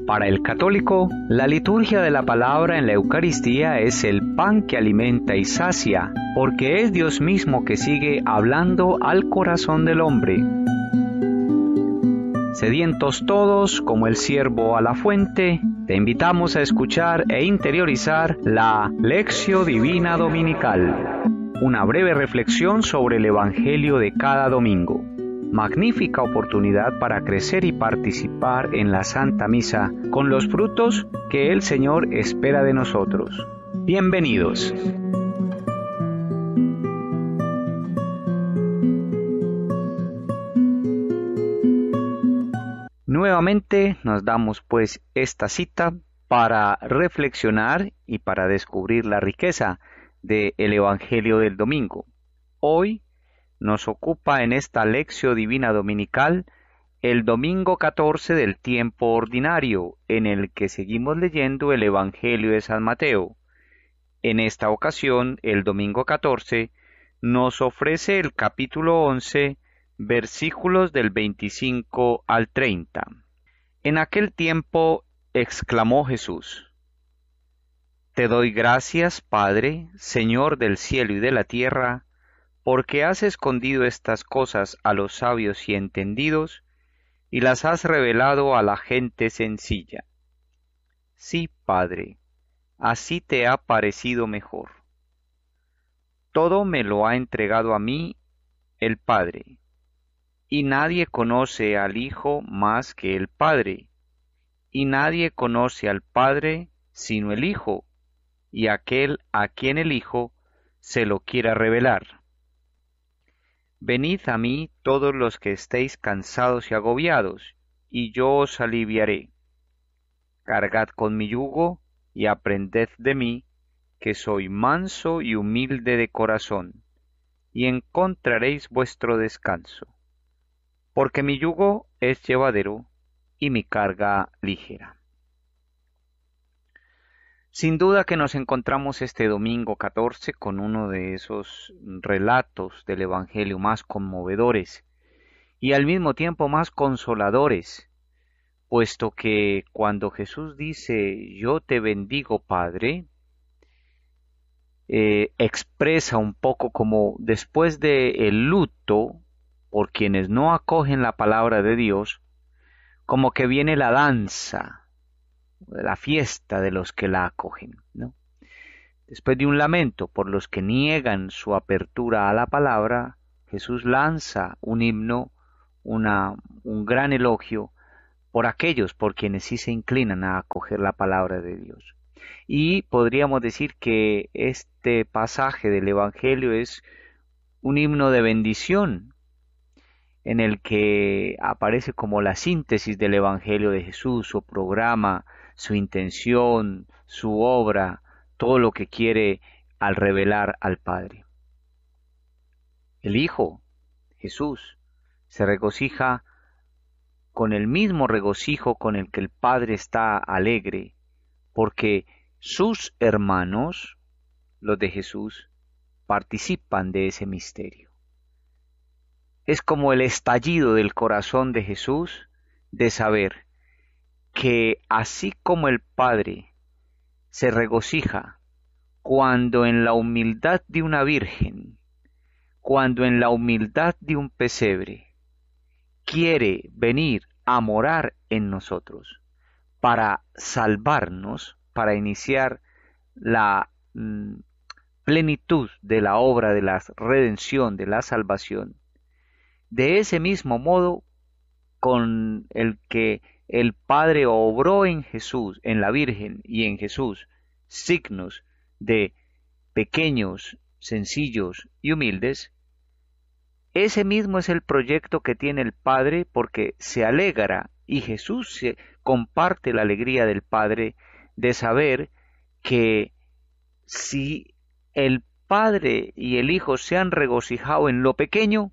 Para el católico, la liturgia de la palabra en la Eucaristía es el pan que alimenta y sacia, porque es Dios mismo que sigue hablando al corazón del hombre. Sedientos todos, como el ciervo a la fuente, te invitamos a escuchar e interiorizar la Lectio Divina Dominical, una breve reflexión sobre el Evangelio de cada domingo. Magnífica oportunidad para crecer y participar en la Santa Misa con los frutos que el Señor espera de nosotros. Bienvenidos. Nuevamente nos damos pues esta cita para reflexionar y para descubrir la riqueza del Evangelio del domingo. Hoy nos ocupa en esta Lectio Divina Dominical el domingo 14 del tiempo ordinario, en el que seguimos leyendo el Evangelio de San Mateo. En esta ocasión, el domingo 14, nos ofrece el capítulo 11, versículos del 25 al 30. En aquel tiempo exclamó Jesús: Te doy gracias, Padre, Señor del cielo y de la tierra, porque has escondido estas cosas a los sabios y entendidos, y las has revelado a la gente sencilla. Sí, Padre, así te ha parecido mejor. Todo me lo ha entregado a mí el Padre, y nadie conoce al Hijo más que el Padre, y nadie conoce al Padre sino el Hijo, y aquel a quien el Hijo se lo quiera revelar. Venid a mí todos los que estéis cansados y agobiados, y yo os aliviaré. Cargad con mi yugo y aprended de mí, que soy manso y humilde de corazón, y encontraréis vuestro descanso. Porque mi yugo es llevadero y mi carga ligera. Sin duda que nos encontramos este domingo 14 con uno de esos relatos del Evangelio más conmovedores y al mismo tiempo más consoladores, puesto que cuando Jesús dice «Yo te bendigo, Padre», expresa un poco como después del luto por quienes no acogen la palabra de Dios, como que viene la danza, la fiesta de los que la acogen, ¿no? Después de un lamento por los que niegan su apertura a la palabra, Jesús lanza un himno, un gran elogio por aquellos por quienes sí se inclinan a acoger la palabra de Dios. Y podríamos decir que este pasaje del Evangelio es un himno de bendición, en el que aparece como la síntesis del Evangelio de Jesús, su programa, su intención, su obra, todo lo que quiere al revelar al Padre. El Hijo, Jesús, se regocija con el mismo regocijo con el que el Padre está alegre, porque sus hermanos, los de Jesús, participan de ese misterio. Es como el estallido del corazón de Jesús de saber que así como el Padre se regocija cuando en la humildad de una virgen, cuando en la humildad de un pesebre, quiere venir a morar en nosotros para salvarnos, para iniciar la plenitud de la obra de la redención, de la salvación. De ese mismo modo con el que el Padre obró en Jesús, en la Virgen y en Jesús, signos de pequeños, sencillos y humildes, ese mismo es el proyecto que tiene el Padre, porque se alegra y Jesús se comparte la alegría del Padre de saber que si el Padre y el Hijo se han regocijado en lo pequeño,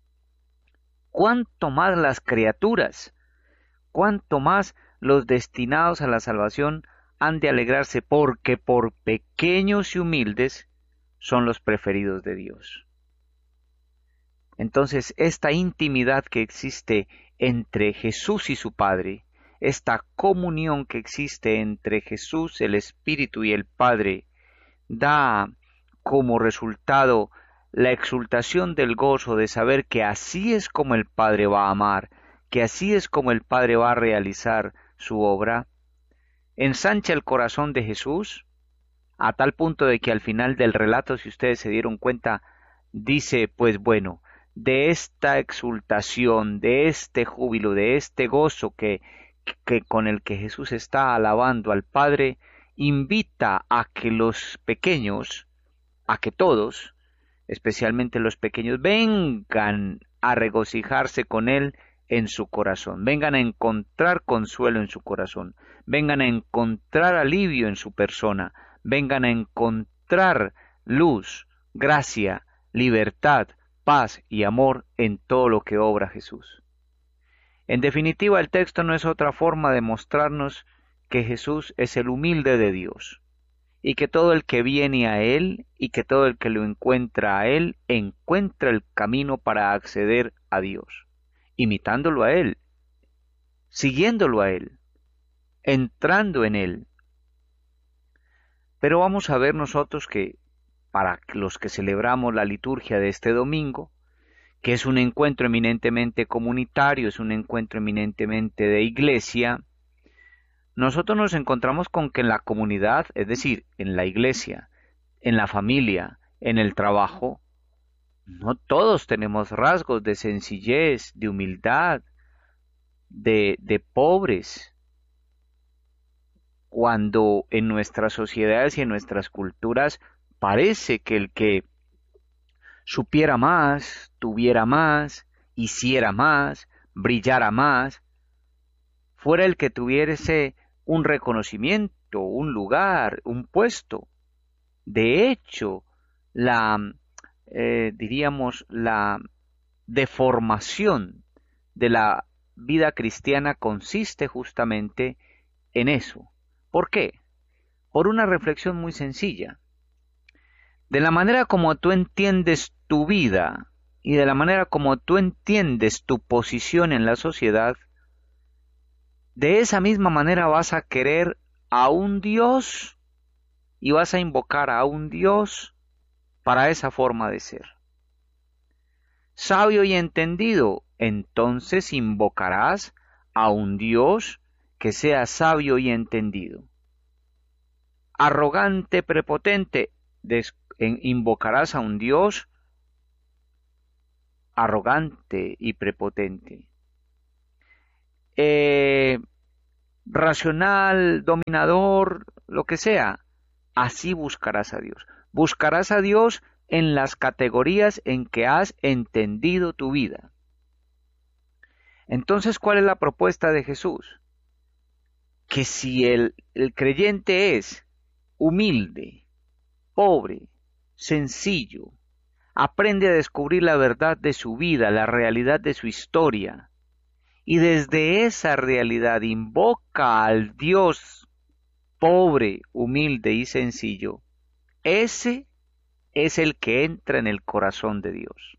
cuánto más las criaturas, cuánto más los destinados a la salvación han de alegrarse, porque por pequeños y humildes son los preferidos de Dios. Entonces, esta intimidad que existe entre Jesús y su Padre, esta comunión que existe entre Jesús, el Espíritu y el Padre, da como resultado la exultación del gozo de saber que así es como el Padre va a amar, que así es como el Padre va a realizar su obra, ensancha el corazón de Jesús a tal punto de que al final del relato, si ustedes se dieron cuenta, dice, pues bueno, de esta exultación, de este júbilo, de este gozo que con el que Jesús está alabando al Padre, invita a que los pequeños, a que todos, especialmente los pequeños, vengan a regocijarse con Él en su corazón, vengan a encontrar consuelo en su corazón, vengan a encontrar alivio en su persona, vengan a encontrar luz, gracia, libertad, paz y amor en todo lo que obra Jesús. En definitiva, el texto no es otra forma de mostrarnos que Jesús es el humilde de Dios, y que todo el que viene a Él y que todo el que lo encuentra a Él encuentra el camino para acceder a Dios, imitándolo a Él, siguiéndolo a Él, entrando en Él. Pero vamos a ver nosotros que para los que celebramos la liturgia de este domingo, que es un encuentro eminentemente comunitario, es un encuentro eminentemente de iglesia, nosotros nos encontramos con que en la comunidad, es decir, en la iglesia, en la familia, en el trabajo, no todos tenemos rasgos de sencillez, de humildad, de pobres, cuando en nuestras sociedades y en nuestras culturas parece que el que supiera más, tuviera más, hiciera más, brillara más, fuera el que tuviese un reconocimiento, un lugar, un puesto. De hecho, diríamos, la deformación de la vida cristiana consiste justamente en eso. ¿Por qué? Por una reflexión muy sencilla. De la manera como tú entiendes tu vida y de la manera como tú entiendes tu posición en la sociedad, de esa misma manera vas a querer a un Dios y vas a invocar a un Dios para esa forma de ser. Sabio y entendido, entonces invocarás a un Dios que sea sabio y entendido. Arrogante, prepotente, invocarás a un Dios arrogante y prepotente. Racional, dominador, lo que sea, así buscarás a Dios. Buscarás a Dios en las categorías en que has entendido tu vida. Entonces, ¿cuál es la propuesta de Jesús? Que si el creyente es humilde, pobre, sencillo, aprende a descubrir la verdad de su vida, la realidad de su historia, y desde esa realidad invoca al Dios pobre, humilde y sencillo, ese es el que entra en el corazón de Dios.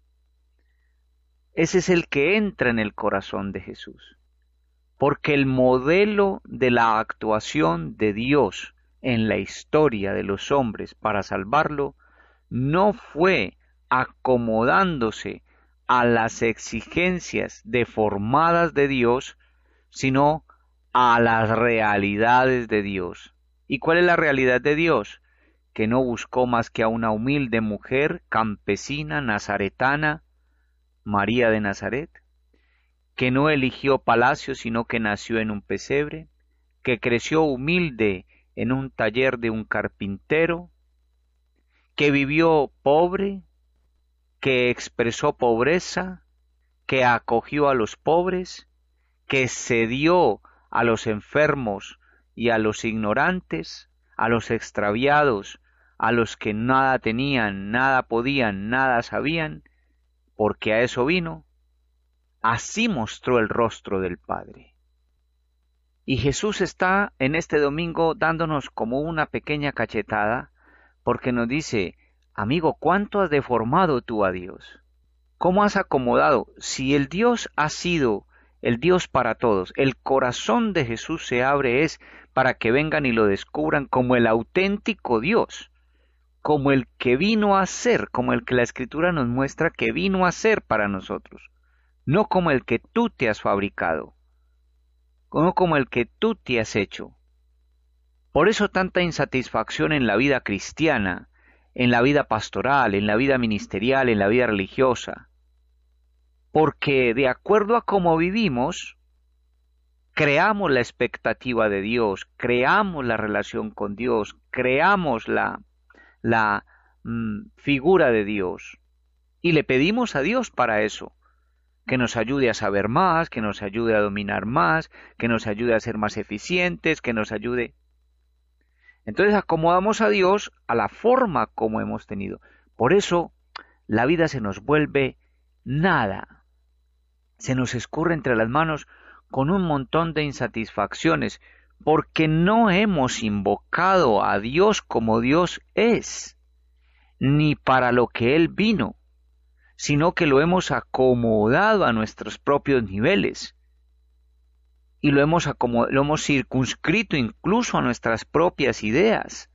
Ese es el que entra en el corazón de Jesús. Porque el modelo de la actuación de Dios en la historia de los hombres para salvarlo no fue acomodándose a las exigencias deformadas de Dios, sino a las realidades de Dios. ¿Y cuál es la realidad de Dios? Que no buscó más que a una humilde mujer campesina nazaretana, María de Nazaret, que no eligió palacio sino que nació en un pesebre, que creció humilde en un taller de un carpintero, que vivió pobre, que expresó pobreza, que acogió a los pobres, que cedió a los enfermos y a los ignorantes, a los extraviados, a los que nada tenían, nada podían, nada sabían, porque a eso vino. Así mostró el rostro del Padre. Y Jesús está en este domingo dándonos como una pequeña cachetada, porque nos dice, amigo, ¿cuánto has deformado tú a Dios? ¿Cómo has acomodado? Si el Dios ha sido el Dios para todos. El corazón de Jesús se abre es para que vengan y lo descubran como el auténtico Dios, como el que vino a ser, como el que la Escritura nos muestra que vino a ser para nosotros, no como el que tú te has fabricado, no como el que tú te has hecho. Por eso tanta insatisfacción en la vida cristiana, en la vida pastoral, en la vida ministerial, en la vida religiosa, porque de acuerdo a cómo vivimos, creamos la expectativa de Dios, creamos la relación con Dios, creamos la figura de Dios y le pedimos a Dios para eso, que nos ayude a saber más, que nos ayude a dominar más, que nos ayude a ser más eficientes, que nos ayude. Entonces acomodamos a Dios a la forma como hemos tenido. Por eso la vida se nos vuelve nada, se nos escurre entre las manos con un montón de insatisfacciones, porque no hemos invocado a Dios como Dios es, ni para lo que Él vino, sino que lo hemos acomodado a nuestros propios niveles y lo hemos circunscrito incluso a nuestras propias ideas.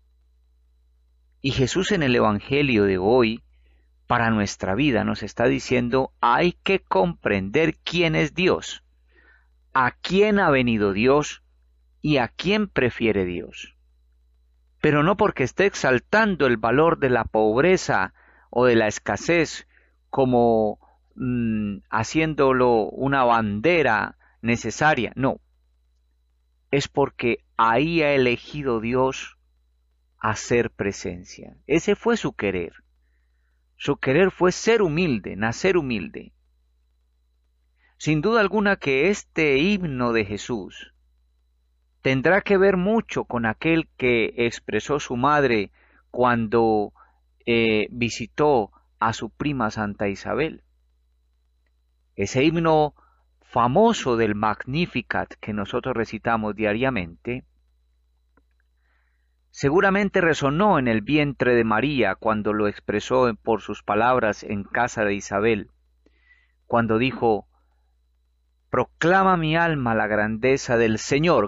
Y Jesús en el Evangelio de hoy, para nuestra vida, nos está diciendo, hay que comprender quién es Dios, a quién ha venido Dios y a quién prefiere Dios. Pero no porque esté exaltando el valor de la pobreza o de la escasez como haciéndolo una bandera necesaria, no. Es porque ahí ha elegido Dios hacer presencia. Ese fue su querer. Su querer fue ser humilde, nacer humilde. Sin duda alguna que este himno de Jesús tendrá que ver mucho con aquel que expresó su madre cuando visitó a su prima Santa Isabel. Ese himno famoso del Magnificat que nosotros recitamos diariamente, seguramente resonó en el vientre de María cuando lo expresó por sus palabras en casa de Isabel, cuando dijo, proclama mi alma la grandeza del Señor,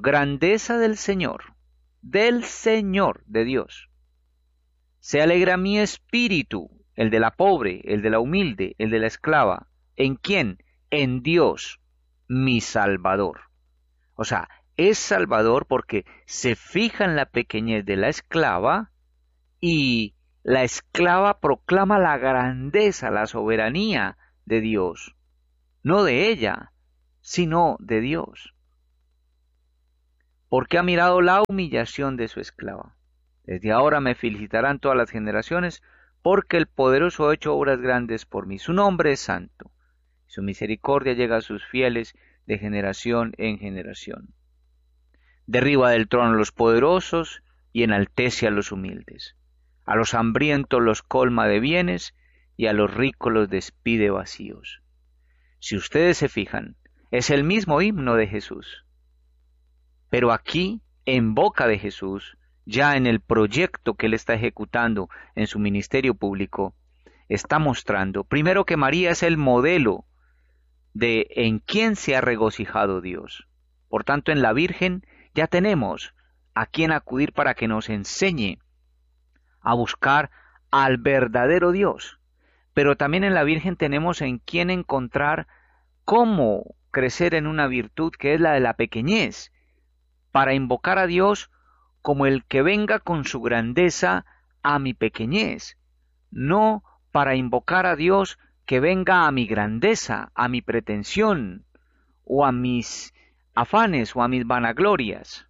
de Dios. Se alegra mi espíritu, el de la pobre, el de la humilde, el de la esclava. ¿En quién? En Dios, mi Salvador. O sea, es Salvador porque se fija en la pequeñez de la esclava y la esclava proclama la grandeza, la soberanía de Dios. No de ella, sino de Dios. Porque ha mirado la humillación de su esclava. Desde ahora me felicitarán todas las generaciones, porque el poderoso ha hecho obras grandes por mí. Su nombre es santo. Su misericordia llega a sus fieles de generación en generación. Derriba del trono a los poderosos y enaltece a los humildes. A los hambrientos los colma de bienes y a los ricos los despide vacíos. Si ustedes se fijan, es el mismo himno de Jesús. Pero aquí, en boca de Jesús, ya en el proyecto que él está ejecutando en su ministerio público, está mostrando, primero, que María es el modelo de en quién se ha regocijado Dios. Por tanto, en la Virgen ya tenemos a quien acudir para que nos enseñe a buscar al verdadero Dios. Pero también en la Virgen tenemos en quien encontrar cómo crecer en una virtud que es la de la pequeñez, para invocar a Dios como el que venga con su grandeza a mi pequeñez, no para invocar a Dios que venga a mi grandeza, a mi pretensión, o a mis afanes, o a mis vanaglorias.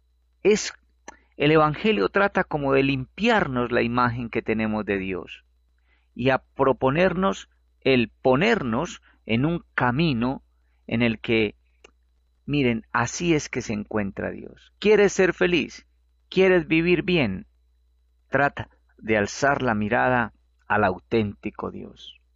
El Evangelio trata como de limpiarnos la imagen que tenemos de Dios, y a proponernos el ponernos en un camino en el que, miren, así es que se encuentra Dios. ¿Quieres ser feliz? ¿Quieres vivir bien? Trata de alzar la mirada al auténtico Dios.